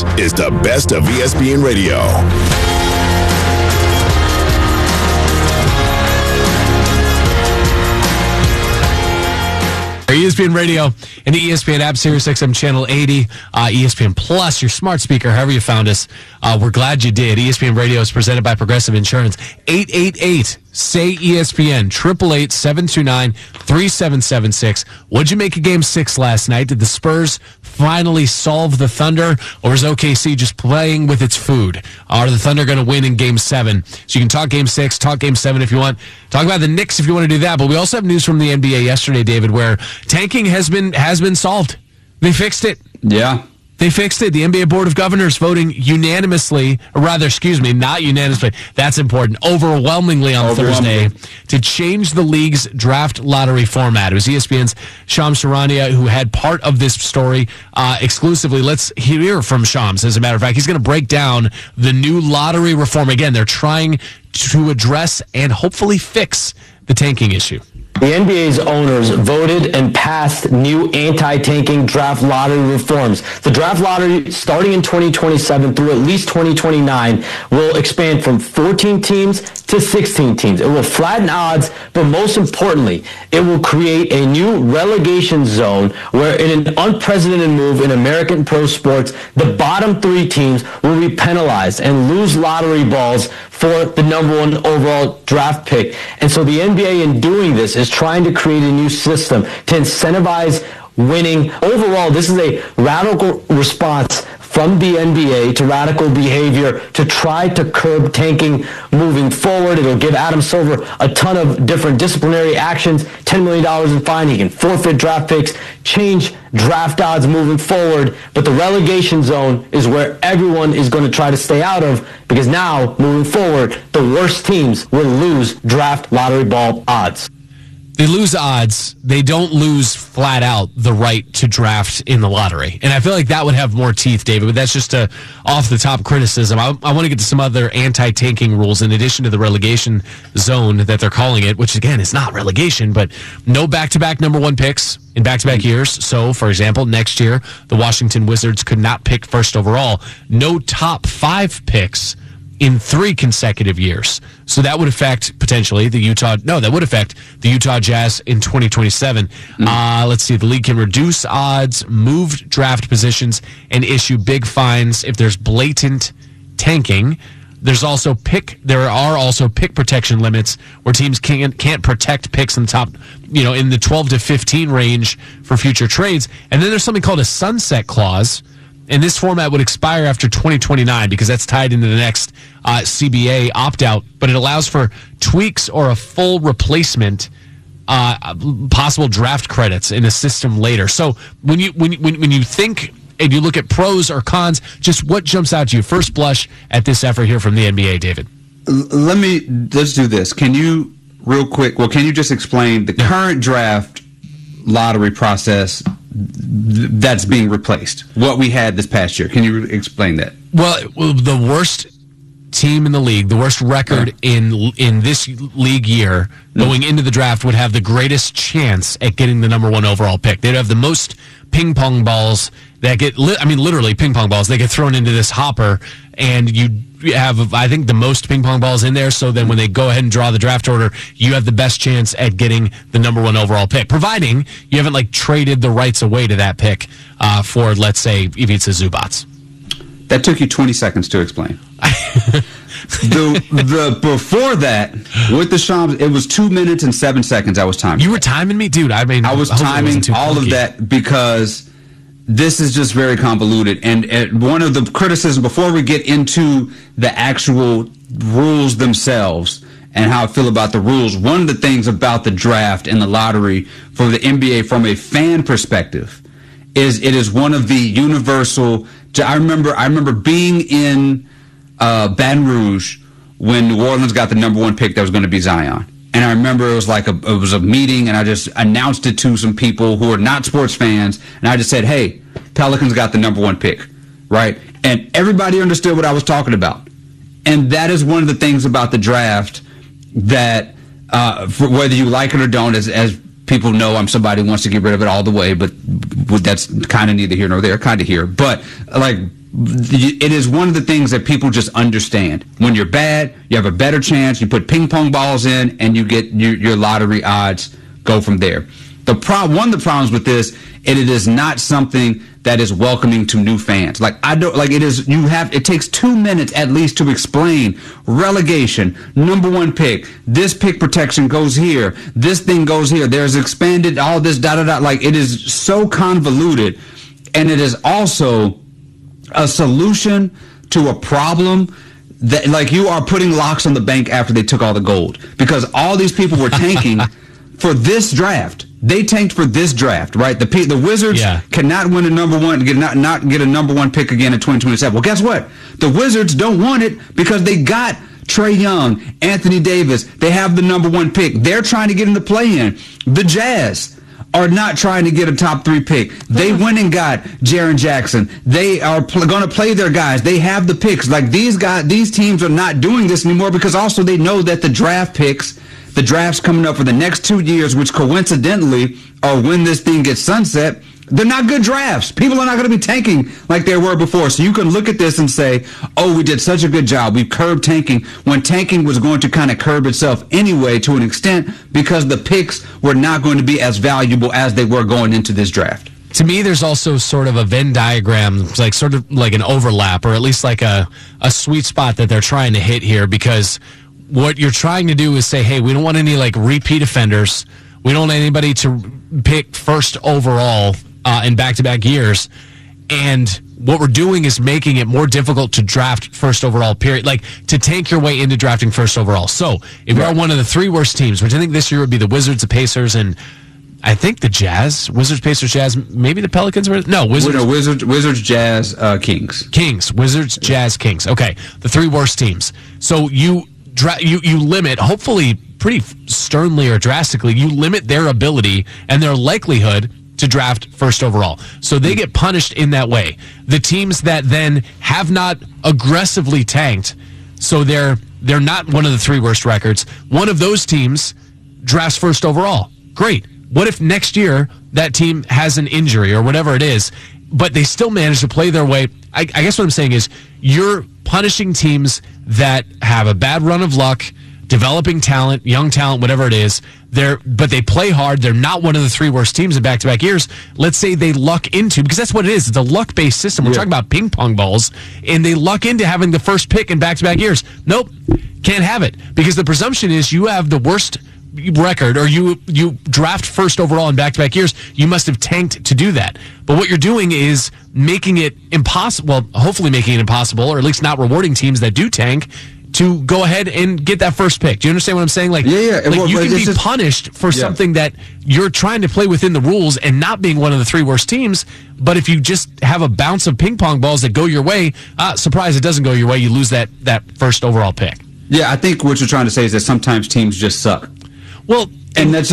This is the best of ESPN Radio. ESPN Radio and the ESPN app, Sirius XM Channel 80, ESPN Plus, your smart speaker, however you found us. We're glad you did. ESPN Radio is presented by Progressive Insurance. 888-SAY-ESPN, 888-729-3776. What'd you make of Game 6 last night? Did the Spurs finally solve the Thunder, or is OKC just playing with its food? Are the Thunder going to win in Game 7? So you can talk Game 6, talk Game 7 if you want. Talk about the Knicks if you want to do that. But we also have news from the NBA yesterday, David, where tanking has been solved. They fixed it. Yeah. They fixed it. The NBA Board of Governors voting unanimously, or rather, not unanimously, that's important, overwhelmingly on Thursday, to change the league's draft lottery format. It was ESPN's Shams Charania who had part of this story exclusively. Let's hear from Shams. As a matter of fact, he's going to break down the new lottery reform. Again, they're trying to address and hopefully fix the tanking issue. The NBA's owners voted and passed new anti-tanking draft lottery reforms. The draft lottery, starting in 2027 through at least 2029, will expand from 14 teams to 16 teams. It will flatten odds, but most importantly, it will create a new relegation zone where, in an unprecedented move in American pro sports, the bottom 3 teams will be penalized and lose lottery balls for the number 1 overall draft pick. And so the NBA, in doing this, is trying to create a new system to incentivize winning. Overall, this is a radical response from the NBA to radical behavior to try to curb tanking moving forward. It'll give Adam Silver a ton of different disciplinary actions, $10 million in fine. He can forfeit draft picks, change draft odds moving forward. But the relegation zone is where everyone is going to try to stay out of, because now, moving forward, the worst teams will lose draft lottery ball odds. They lose odds. They don't lose flat out the right to draft in the lottery. And I feel like that would have more teeth, David, but that's just a off-the-top criticism. I want to get to some other anti-tanking rules in addition to the relegation zone that they're calling it, which, again, is not relegation, but no back-to-back number 1 picks in back-to-back years. So, for example, next year, the Washington Wizards could not pick first overall. No top 5 picks in 3 consecutive years. So that would affect potentially that would affect the Utah Jazz in 2027. Let's see. The league can reduce odds, move draft positions, and issue big fines if there's blatant tanking. There are also pick protection limits where teams can't protect picks in the top, in the 12 to 15 range for future trades. And then there's something called a sunset clause. And this format would expire after 2029 because that's tied into the next CBA opt-out. But it allows for tweaks or a full replacement, possible draft credits in a system later. So when you think and you look at pros or cons, just what jumps out to you first blush at this effort here from the NBA, David? Let's do this. Can you, real quick, can you just explain the current draft lottery process that's being replaced, what we had this past year? Can you explain that? Well, the worst team in the league, the worst record in this league year going into the draft would have the greatest chance at getting the number 1 overall pick. They'd have the most ping pong balls that get, literally ping pong balls, they get thrown into this hopper, and you have, I think, the most ping pong balls in there. So then when they go ahead and draw the draft order, you have the best chance at getting the number 1 overall pick, providing you haven't traded the rights away to that pick for, let's say, Ivica Zubac. That took you 20 seconds to explain. the before that, with the Shams, it was 2 minutes and 7 seconds I was timing. You were timing me? Dude, I was timing all of that because this is just very convoluted. And one of the criticisms, before we get into the actual rules themselves and how I feel about the rules, one of the things about the draft and the lottery for the NBA from a fan perspective is it is one of the universal. I remember being in Baton Rouge when New Orleans got the number 1 pick that was going to be Zion. And I remember it was a meeting, and I just announced it to some people who are not sports fans, and I just said, hey, Pelicans got the number 1 pick, right? And everybody understood what I was talking about. And that is one of the things about the draft that, for whether you like it or don't, as people know, I'm somebody who wants to get rid of it all the way, but that's kind of neither here nor there, kind of here. But, it is one of the things that people just understand. When you're bad, you have a better chance. You put ping pong balls in, and you get your lottery odds go from there. One of the problems with this, it is not something that is welcoming to new fans. It takes 2 minutes at least to explain relegation, number one pick, this pick protection goes here, this thing goes here, there's expanded, all this, Like, it is so convoluted, and it is also a solution to a problem that, like, you are putting locks on the bank after they took all the gold, because all these people were tanking for this draft. They tanked for this draft, right? The Wizards cannot win a number one, not get a number one pick again in 2027. Well, guess what? The Wizards don't want it because they got Trae Young, Anthony Davis. They have the number one pick. They're trying to get in the play-in. The Jazz are not trying to get a top 3 pick. They went and got Jaren Jackson. They are going to play their guys. They have the picks. Like, these teams are not doing this anymore because also they know that the draft picks, the drafts coming up for the next 2 years, which coincidentally are when this thing gets sunset, they're not good drafts. People are not going to be tanking like they were before. So you can look at this and say, oh, we did such a good job. We curbed tanking, when tanking was going to kind of curb itself anyway to an extent, because the picks were not going to be as valuable as they were going into this draft. To me, there's also sort of a Venn diagram, like sort of like an overlap, or at least like a sweet spot that they're trying to hit here, because what you're trying to do is say, hey, we don't want any like repeat offenders. We don't want anybody to pick first overall in back-to-back years. And what we're doing is making it more difficult to draft first overall, period. Like, to tank your way into drafting first overall. So if you are one of the 3 worst teams, which I think this year would be the Wizards, the Pacers, and I think the Jazz, Wizards, Pacers, Jazz, maybe the Pelicans were, no, Wizards, Jazz, Kings. Kings, Wizards, Jazz, Kings. Okay, the 3 worst teams. So you limit, hopefully pretty sternly or drastically, you limit their ability and their likelihood to draft first overall. So they get punished in that way. The teams that then have not aggressively tanked, so they're not one of the 3 worst records, one of those teams drafts first overall. Great. What if next year that team has an injury or whatever it is, but they still manage to play their way? I guess what I'm saying is you're punishing teams that have a bad run of luck, developing talent, young talent, whatever it is. But they play hard. They're not one of the 3 worst teams in back-to-back years. Let's say they luck into, because that's what it is. It's a luck-based system. We're talking about ping pong balls, and they luck into having the first pick in back-to-back years. Nope, can't have it, because the presumption is you have the worst record, or you draft first overall in back-to-back years. You must have tanked to do that. But what you're doing is making it impossible, well, hopefully making it impossible, or at least not rewarding teams that do tank to go ahead and get that first pick. Do you understand what I'm saying? Like, you can be punished for something that you're trying to play within the rules and not being one of the 3 worst teams. But if you just have a bounce of ping pong balls that go your way, surprise, it doesn't go your way. You lose that first overall pick. Yeah, I think what you're trying to say is that sometimes teams just suck. Well, like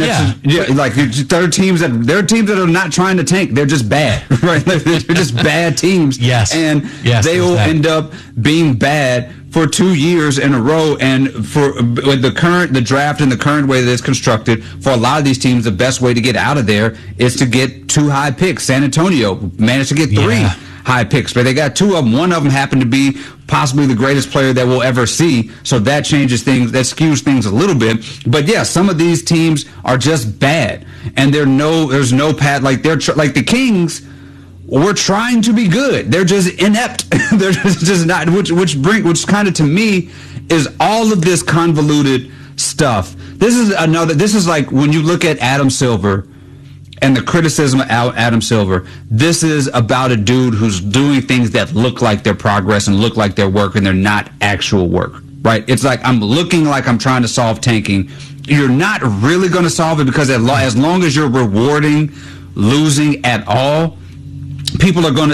there are teams that are not trying to tank. They're just bad, right? They're just bad teams. Yes, and they will end up being bad for 2 years in a row. And with the draft and the current way that it's constructed, for a lot of these teams, the best way to get out of there is to get 2 high picks. San Antonio managed to get 3 high picks, but they got 2 of them. One of them happened to be possibly the greatest player that we'll ever see. So that changes things, that skews things a little bit. But yeah, some of these teams are just bad, and there's no path. Like like the Kings were trying to be good. They're just inept. They're just not. Which kind of to me is all of this convoluted stuff. This is like when you look at Adam Silver and the criticism of Adam Silver. This is about a dude who's doing things that look like their progress and look like their work, and they're not actual work, right? It's like, I'm looking like I'm trying to solve tanking. You're not really going to solve it, because as long as you're rewarding losing at all, people are going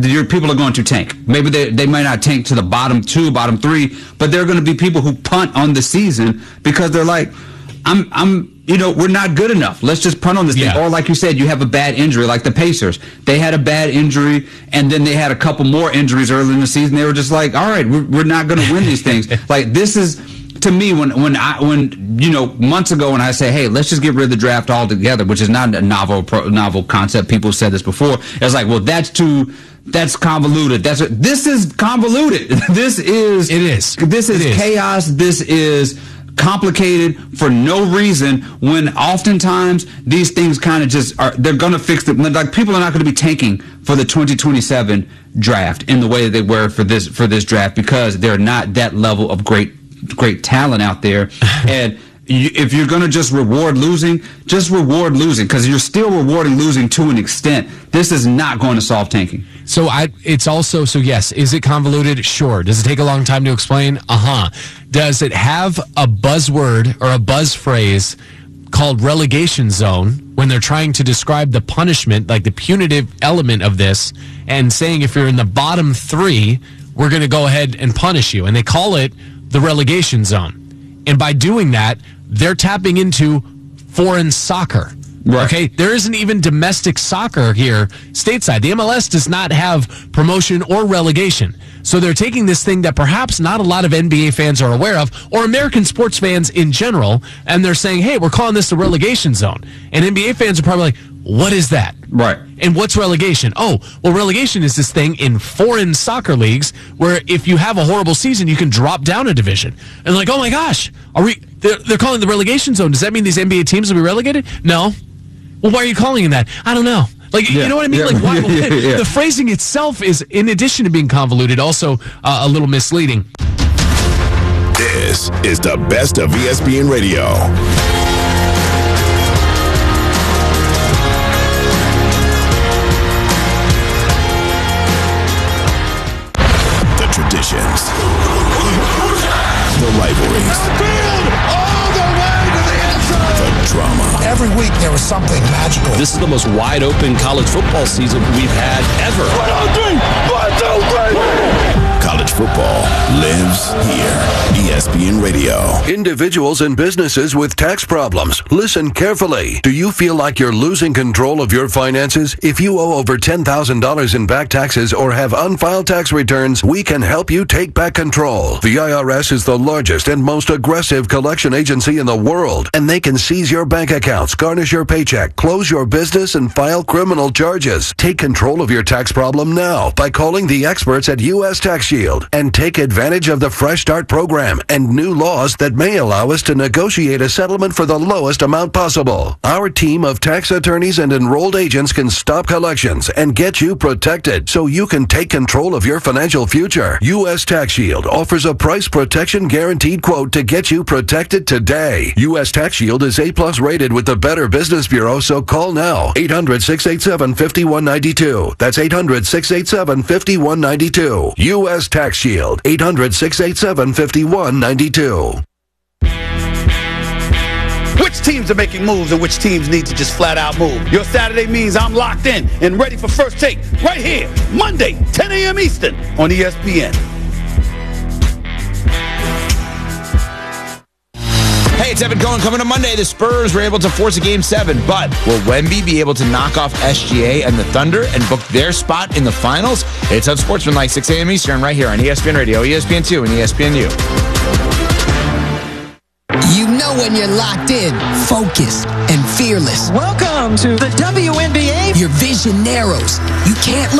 to tank. Maybe they might not tank to the bottom 2, bottom 3, but there are going to be people who punt on the season because they're like, we're not good enough. Let's just punt on this thing. Or like you said, you have a bad injury, like the Pacers. They had a bad injury, and then they had a couple more injuries early in the season. They were just like, all right, we're not going to win these things. Like, this is, to me, when months ago when I say, hey, let's just get rid of the draft altogether, which is not a novel concept. People said this before. It's like, well, that's convoluted. This is convoluted. This is chaos. This is complicated for no reason, when oftentimes these things kind of just are, they're going to fix it. Like, people are not going to be tanking for the 2027 draft in the way that they were for this draft, because they're not that level of great talent out there. And if you're going to just reward losing, because you're still rewarding losing to an extent. This is not going to solve tanking. So yes, is it convoluted? Sure. Does it take a long time to explain? Does it have a buzzword or a buzz phrase called relegation zone when they're trying to describe the punishment, like the punitive element of this, and saying if you're in the bottom 3, we're going to go ahead and punish you. And they call it the relegation zone. And by doing that, they're tapping into foreign soccer. Right. Okay, there isn't even domestic soccer here stateside. The MLS does not have promotion or relegation. So they're taking this thing that perhaps not a lot of NBA fans are aware of, or American sports fans in general, and they're saying, hey, we're calling this the relegation zone. And NBA fans are probably like, what is that? Right. And what's relegation? Oh, well, relegation is this thing in foreign soccer leagues where if you have a horrible season, you can drop down a division. And like, oh my gosh, they're calling the relegation zone. Does that mean these NBA teams will be relegated? No. Well, why are you calling it that? I don't know. Like, you know what I mean? Like, why, the phrasing itself is, in addition to being convoluted, also a little misleading. This is the best of ESPN Radio. The traditions, the rivalries, the drama. Every week there was something magical. This is the most wide open college football season we've had ever. 1, 2, 3. College football lives here. ESPN Radio. Individuals and businesses with tax problems, listen carefully. Do you feel like you're losing control of your finances? If you owe over $10,000 in back taxes or have unfiled tax returns, we can help you take back control. The IRS is the largest and most aggressive collection agency in the world, and they can seize your bank accounts, garnish your paycheck, close your business, and file criminal charges. Take control of your tax problem now by calling the experts at U.S. Tax Shield, and take advantage of the Fresh Start program and new laws that may allow us to negotiate a settlement for the lowest amount possible. Our team of tax attorneys and enrolled agents can stop collections and get you protected so you can take control of your financial future. U.S. Tax Shield offers a price protection guaranteed quote to get you protected today. U.S. Tax Shield is A+ rated with the Better Business Bureau, so call now. 800-687-5192. That's 800-687-5192. U.S. Tax Shield. 800-687-5192. Which teams are making moves and which teams need to just flat out move? Your Saturday means I'm locked in and ready for First Take right here, Monday, 10 a.m. Eastern on ESPN. Hey, it's Evan Cohen. Coming to Monday, the Spurs were able to force a Game 7, but will Wemby be able to knock off SGA and the Thunder and book their spot in the finals? It's on Sportsmanlike, 6 a.m. Eastern, right here on ESPN Radio, ESPN2, and ESPNU. You know when you're locked in, focused, and fearless. Welcome to the WNBA. Your vision narrows. You can't